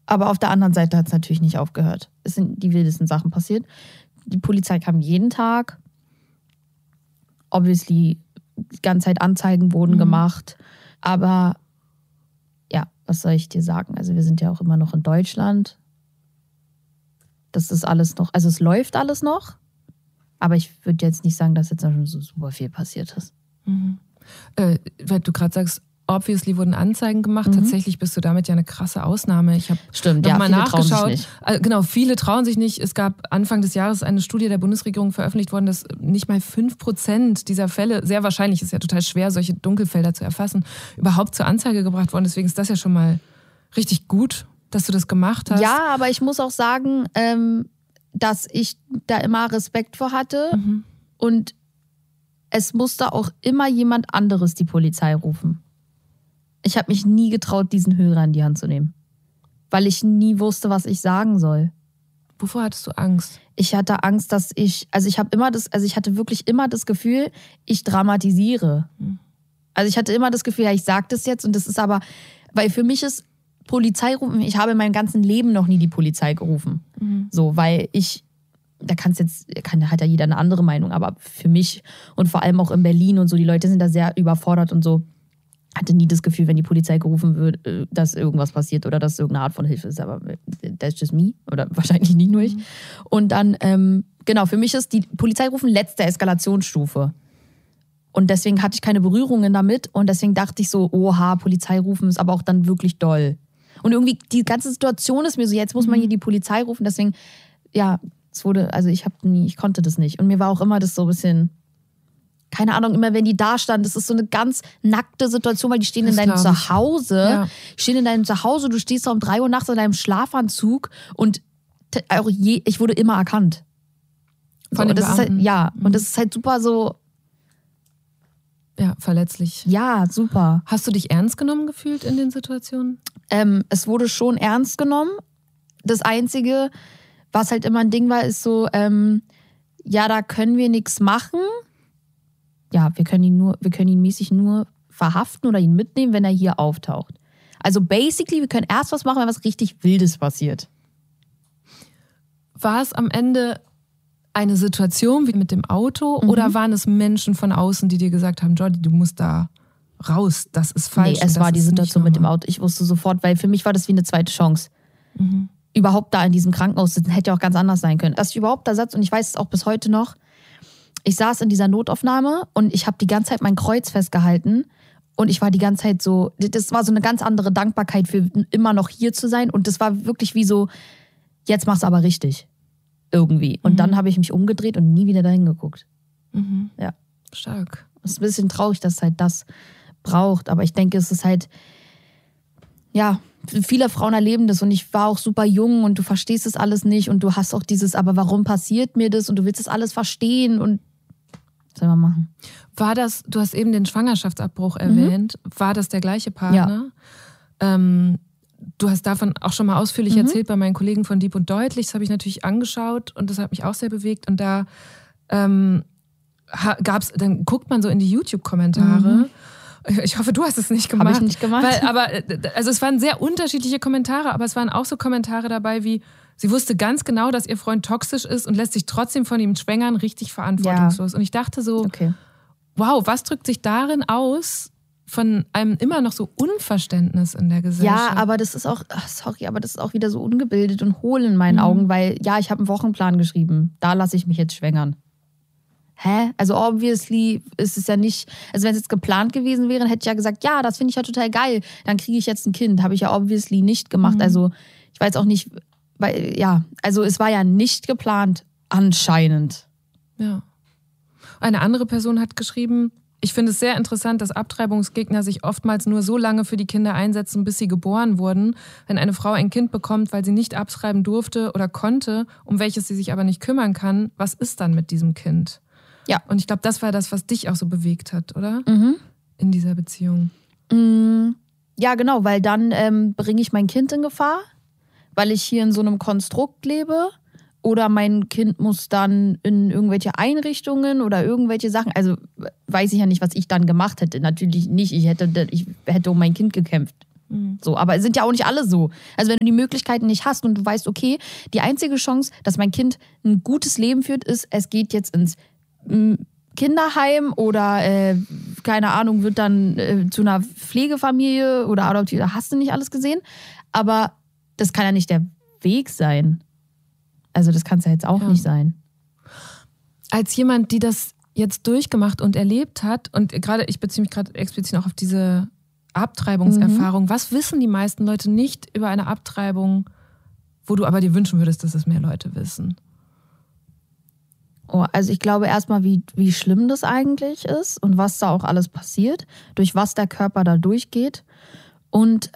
Aber auf der anderen Seite hat es natürlich nicht aufgehört. Es sind die wildesten Sachen passiert. Die Polizei kam jeden Tag. Obviously, die ganze Zeit Anzeigen wurden gemacht. Aber ja, was soll ich dir sagen? Also wir sind ja auch immer noch in Deutschland. Das ist alles noch, also es läuft alles noch. Aber ich würde jetzt nicht sagen, dass jetzt schon so super viel passiert ist. Weil du gerade sagst, obviously wurden Anzeigen gemacht. Tatsächlich bist du damit ja eine krasse Ausnahme. Ich habe nochmal nachgeschaut. Genau, viele trauen sich nicht. Es gab Anfang des Jahres eine Studie der Bundesregierung veröffentlicht worden, dass nicht mal 5% dieser Fälle, sehr wahrscheinlich, ist ja total schwer, solche Dunkelfelder zu erfassen, überhaupt zur Anzeige gebracht worden. Deswegen ist das ja schon mal richtig gut, dass du das gemacht hast. Ja, aber ich muss auch sagen, dass ich da immer Respekt vor hatte. Und es musste auch immer jemand anderes die Polizei rufen. Ich habe mich nie getraut, diesen Hörer in die Hand zu nehmen. Weil ich nie wusste, was ich sagen soll. Wovor hattest du Angst? Ich hatte Angst, dass ich hatte wirklich immer das Gefühl, ich dramatisiere. Also ich hatte immer das Gefühl, ja, ich sage das jetzt und das ist aber, weil für mich ist Polizei rufen, ich habe in meinem ganzen Leben noch nie die Polizei gerufen. So, weil hat ja jeder eine andere Meinung, aber für mich und vor allem auch in Berlin und so, die Leute sind da sehr überfordert und so. Hatte nie das Gefühl, wenn die Polizei gerufen wird, dass irgendwas passiert oder dass irgendeine Art von Hilfe ist. Aber that's just me. Oder wahrscheinlich nicht nur ich. Und dann, genau, für mich ist die Polizei rufen letzte Eskalationsstufe. Und deswegen hatte ich keine Berührungen damit. Und deswegen dachte ich so, oha, Polizei rufen ist aber auch dann wirklich doll. Und irgendwie die ganze Situation ist mir so, jetzt muss man hier die Polizei rufen. Deswegen, ja, ich konnte das nicht. Und mir war auch immer das so ein bisschen... Keine Ahnung, immer wenn die da standen, das ist so eine ganz nackte Situation, weil die stehen in deinem Zuhause. Ja. Stehen in deinem Zuhause, du stehst da um 3 Uhr nachts in deinem Schlafanzug und ich wurde immer erkannt. Von den das ist halt, und das ist halt super so... Ja, verletzlich. Ja, super. Hast du dich ernst genommen gefühlt in den Situationen? Es wurde schon ernst genommen. Das Einzige, was halt immer ein Ding war, ist so, da können wir nichts machen. Ja, wir können ihn mäßig nur verhaften oder ihn mitnehmen, wenn er hier auftaucht. Also basically, wir können erst was machen, wenn was richtig Wildes passiert. War es am Ende eine Situation wie mit dem Auto oder waren es Menschen von außen, die dir gesagt haben, Jordi, du musst da raus, das ist falsch? Nee, es war die Situation mit dem Auto. Ich wusste sofort, weil für mich war das wie eine zweite Chance. Überhaupt da in diesem Krankenhaus sitzen, hätte ja auch ganz anders sein können. Dass ich überhaupt da saß und ich weiß es auch bis heute noch, ich saß in dieser Notaufnahme und ich habe die ganze Zeit mein Kreuz festgehalten und ich war die ganze Zeit so, das war so eine ganz andere Dankbarkeit für immer noch hier zu sein und das war wirklich wie so, jetzt mach's aber richtig. Irgendwie. Und dann habe ich mich umgedreht und nie wieder dahin geguckt. Ja. Stark. Es ist ein bisschen traurig, dass es halt das braucht, aber ich denke, es ist halt, ja, viele Frauen erleben das und ich war auch super jung und du verstehst das alles nicht und du hast auch dieses, aber warum passiert mir das und du willst das alles verstehen und was soll man machen? War das, du hast eben den Schwangerschaftsabbruch erwähnt, war das der gleiche Partner? Ja. Du hast davon auch schon mal ausführlich erzählt bei meinen Kollegen von Deep und Deutlich, das habe ich natürlich angeschaut und das hat mich auch sehr bewegt und da dann guckt man so in die YouTube-Kommentare. Ich hoffe, du hast es nicht gemacht. Habe ich nicht gemacht. Also es waren sehr unterschiedliche Kommentare, aber es waren auch so Kommentare dabei wie, sie wusste ganz genau, dass ihr Freund toxisch ist und lässt sich trotzdem von ihm schwängern, richtig verantwortungslos. Ja. Und ich dachte so, wow, was drückt sich darin aus von einem immer noch so Unverständnis in der Gesellschaft? Ja, aber das ist auch, das ist auch wieder so ungebildet und hohl in meinen Augen, weil ja, ich habe einen Wochenplan geschrieben, da lasse ich mich jetzt schwängern. Hä? Also obviously ist es ja nicht, also wenn es jetzt geplant gewesen wäre, hätte ich ja gesagt, ja, das finde ich ja total geil, dann kriege ich jetzt ein Kind. Habe ich ja obviously nicht gemacht. Also ich weiß auch nicht, weil, ja, also es war ja nicht geplant, anscheinend. Ja. Eine andere Person hat geschrieben, ich finde es sehr interessant, dass Abtreibungsgegner sich oftmals nur so lange für die Kinder einsetzen, bis sie geboren wurden. Wenn eine Frau ein Kind bekommt, weil sie nicht abtreiben durfte oder konnte, um welches sie sich aber nicht kümmern kann, was ist dann mit diesem Kind? Ja. Und ich glaube, das war das, was dich auch so bewegt hat, oder? In dieser Beziehung. Ja, genau, weil dann bringe ich mein Kind in Gefahr, weil ich hier in so einem Konstrukt lebe. Oder mein Kind muss dann in irgendwelche Einrichtungen oder irgendwelche Sachen. Also weiß ich ja nicht, was ich dann gemacht hätte. Natürlich nicht. Ich hätte um mein Kind gekämpft. So, aber es sind ja auch nicht alle so. Also wenn du die Möglichkeiten nicht hast und du weißt, okay, die einzige Chance, dass mein Kind ein gutes Leben führt, ist, es geht jetzt ins Kinderheim oder, keine Ahnung, wird dann zu einer Pflegefamilie oder adoptiert, hast du nicht alles gesehen. Aber das kann ja nicht der Weg sein. Also das kann es ja jetzt auch nicht sein. Als jemand, die das jetzt durchgemacht und erlebt hat, und gerade ich beziehe mich gerade explizit auch auf diese Abtreibungserfahrung, was wissen die meisten Leute nicht über eine Abtreibung, wo du aber dir wünschen würdest, dass es mehr Leute wissen? Oh, also ich glaube erstmal, wie schlimm das eigentlich ist und was da auch alles passiert, durch was der Körper da durchgeht. Und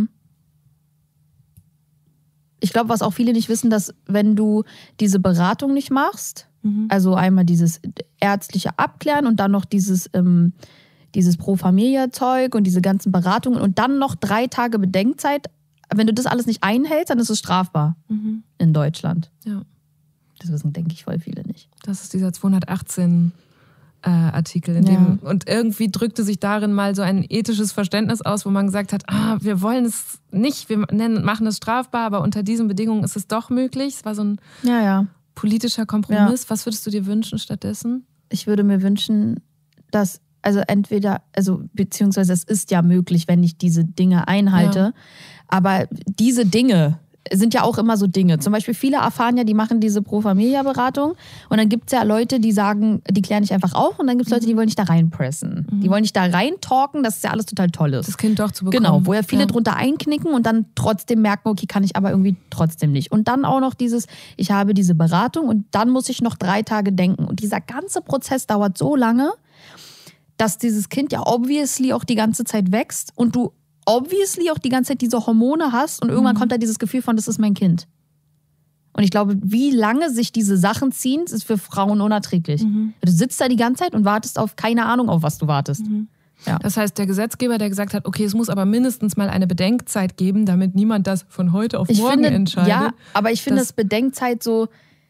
ich glaube, was auch viele nicht wissen, dass wenn du diese Beratung nicht machst, also einmal dieses ärztliche Abklären und dann noch dieses Pro Familia-Zeug und diese ganzen Beratungen und dann noch 3 Tage Bedenkzeit, wenn du das alles nicht einhältst, dann ist es strafbar in Deutschland. Ja. Das wissen, denke ich, voll viele nicht. Das ist dieser 218 Artikel, in dem, und irgendwie drückte sich darin mal so ein ethisches Verständnis aus, wo man gesagt hat, wir wollen es nicht, wir machen es strafbar, aber unter diesen Bedingungen ist es doch möglich. Es war so ein politischer Kompromiss. Ja. Was würdest du dir wünschen stattdessen? Ich würde mir wünschen, dass, beziehungsweise es ist ja möglich, wenn ich diese Dinge einhalte, aber diese Dinge sind ja auch immer so Dinge. Zum Beispiel viele erfahren ja, die machen diese Pro-Familia-Beratung und dann gibt es ja Leute, die sagen, die klären dich einfach auf und dann gibt es Leute, die wollen dich da reinpressen. Die wollen dich da reintalken, dass es ja alles total toll ist. Das Kind doch zu bekommen. Genau, wo ja viele drunter einknicken und dann trotzdem merken, okay, kann ich aber irgendwie trotzdem nicht. Und dann auch noch dieses, ich habe diese Beratung und dann muss ich noch 3 Tage denken. Und dieser ganze Prozess dauert so lange, dass dieses Kind ja obviously auch die ganze Zeit wächst und du obviously auch die ganze Zeit diese Hormone hast und irgendwann kommt da dieses Gefühl von, das ist mein Kind. Und ich glaube, wie lange sich diese Sachen ziehen, ist für Frauen unerträglich. Du sitzt da die ganze Zeit und wartest auf keine Ahnung, auf was du wartest. Ja. Das heißt, der Gesetzgeber, der gesagt hat, okay, es muss aber mindestens mal eine Bedenkzeit geben, damit niemand das von heute auf morgen entscheidet. Ja, aber ich finde, das Bedenkzeit so,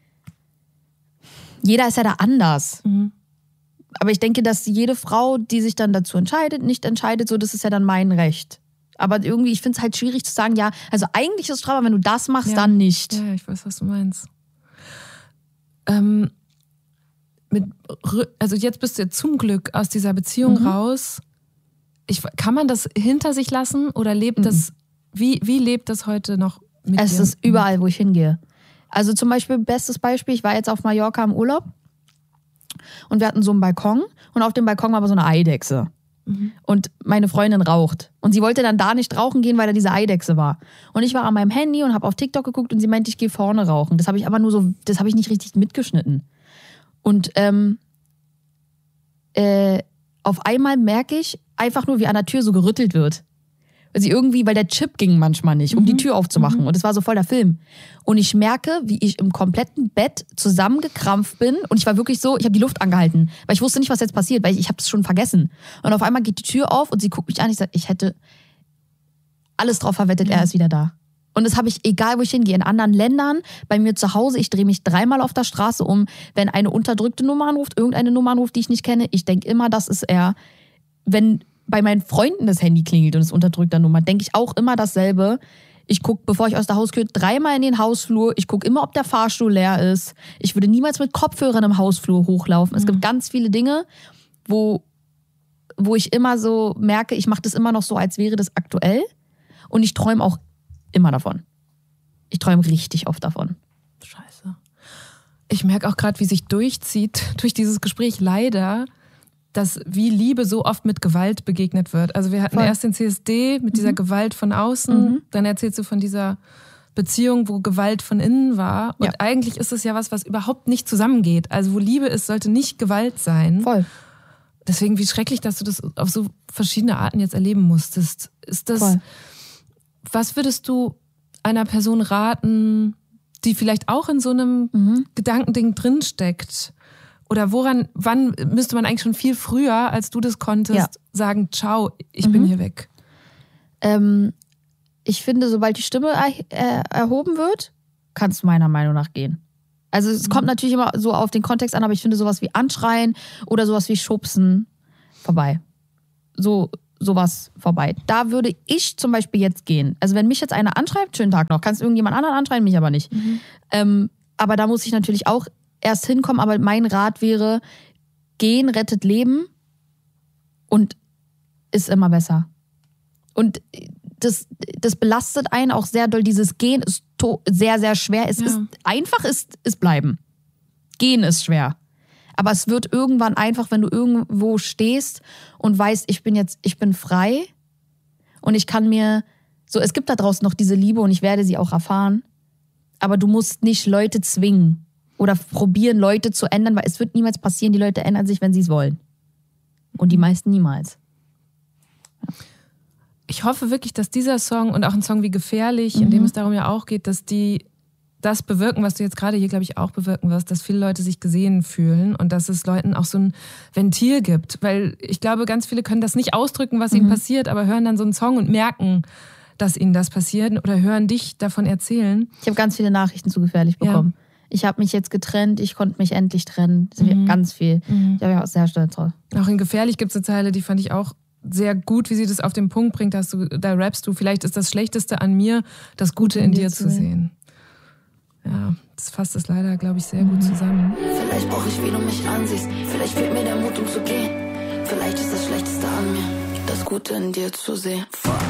jeder ist ja da anders. Aber ich denke, dass jede Frau, die sich dann dazu entscheidet, nicht entscheidet, so, das ist ja dann mein Recht. Aber irgendwie, ich finde es halt schwierig zu sagen, ja, also eigentlich ist es strafbar, wenn du das machst, dann nicht. Ja, ich weiß, was du meinst. Also jetzt bist du ja zum Glück aus dieser Beziehung raus. Kann man das hinter sich lassen oder lebt das, wie lebt das heute noch mit dir? Es ist überall, wo ich hingehe. Also zum Beispiel, bestes Beispiel, ich war jetzt auf Mallorca im Urlaub und wir hatten so einen Balkon und auf dem Balkon war aber so eine Eidechse. Und meine Freundin raucht. Und sie wollte dann da nicht rauchen gehen, weil da diese Eidechse war. Und ich war an meinem Handy und habe auf TikTok geguckt und sie meinte, ich gehe vorne rauchen. Das habe ich aber nur so, das habe ich nicht richtig mitgeschnitten. Und auf einmal merke ich einfach nur, wie an der Tür so gerüttelt wird. Weil der Chip ging manchmal nicht, um die Tür aufzumachen. Und es war so voll der Film. Und ich merke, wie ich im kompletten Bett zusammengekrampft bin. Und ich war wirklich so, ich habe die Luft angehalten. Weil ich wusste nicht, was jetzt passiert, weil ich habe es schon vergessen. Und auf einmal geht die Tür auf und sie guckt mich an. Ich sage, ich hätte alles drauf verwettet, er ist wieder da. Und das habe ich, egal wo ich hingehe, in anderen Ländern, bei mir zu Hause, ich drehe mich 3-mal auf der Straße um, wenn eine unterdrückte Nummer anruft, irgendeine Nummer anruft, die ich nicht kenne. Ich denke immer, das ist er. Wenn bei meinen Freunden das Handy klingelt und es unterdrückt eine Nummer, denke ich auch immer dasselbe. Ich gucke, bevor ich aus der Haustür 3-mal in den Hausflur. Ich gucke immer, ob der Fahrstuhl leer ist. Ich würde niemals mit Kopfhörern im Hausflur hochlaufen. Es gibt ganz viele Dinge, wo ich immer so merke, ich mache das immer noch so, als wäre das aktuell. Und ich träume auch immer davon. Ich träume richtig oft davon. Scheiße. Ich merke auch gerade, wie sich durchzieht durch dieses Gespräch leider, dass wie Liebe so oft mit Gewalt begegnet wird. Also wir hatten erst den CSD mit dieser Gewalt von außen, dann erzählst du von dieser Beziehung, wo Gewalt von innen war. Und eigentlich ist es ja was überhaupt nicht zusammengeht. Also wo Liebe ist, sollte nicht Gewalt sein. Voll. Deswegen, wie schrecklich, dass du das auf so verschiedene Arten jetzt erleben musstest. Ist das, voll. Was würdest du einer Person raten, die vielleicht auch in so einem Gedankending drinsteckt? Oder wann müsste man eigentlich schon viel früher, als du das konntest, sagen, ciao, ich bin hier weg? Ich finde, sobald die Stimme erhoben wird, kann es meiner Meinung nach gehen. Also es kommt natürlich immer so auf den Kontext an, aber ich finde sowas wie Anschreien oder sowas wie Schubsen vorbei. So sowas vorbei. Da würde ich zum Beispiel jetzt gehen. Also wenn mich jetzt einer anschreibt, schönen Tag noch, kannst irgendjemand anderen anschreiben, mich aber nicht. Aber da muss ich natürlich auch erst hinkommen. Aber mein Rat wäre, gehen rettet Leben und ist immer besser. Und das belastet einen auch sehr doll. Dieses Gehen ist sehr, sehr schwer. Es ist einfach, ist bleiben. Gehen ist schwer. Aber es wird irgendwann einfach, wenn du irgendwo stehst und weißt, ich bin frei und ich kann mir, so, es gibt da draußen noch diese Liebe und ich werde sie auch erfahren, aber du musst nicht Leute zwingen oder probieren, Leute zu ändern, weil es wird niemals passieren, die Leute ändern sich, wenn sie es wollen. Und die meisten niemals. Ja. Ich hoffe wirklich, dass dieser Song und auch ein Song wie Gefährlich, in dem es darum ja auch geht, dass die das bewirken, was du jetzt gerade hier, glaube ich, auch bewirken wirst, dass viele Leute sich gesehen fühlen und dass es Leuten auch so ein Ventil gibt. Weil ich glaube, ganz viele können das nicht ausdrücken, was ihnen passiert, aber hören dann so einen Song und merken, dass ihnen das passiert oder hören dich davon erzählen. Ich habe ganz viele Nachrichten zu Gefährlich bekommen. Ja. Ich habe mich jetzt getrennt, ich konnte mich endlich trennen. Ganz viel. Ich bin auch sehr stolz drauf. Auch in Gefährlich gibt es eine Zeile, die fand ich auch sehr gut, wie sie das auf den Punkt bringt. Da rappst du, vielleicht ist das Schlechteste an mir, das Gute in dir zu sehen. Ja, das fasst es leider, glaube ich, sehr gut zusammen. Vielleicht brauche ich, wie du mich ansiehst. Vielleicht fehlt mir der Mut, um zu gehen. Vielleicht ist das Schlechteste an mir, das Gute in dir zu sehen. Fuck.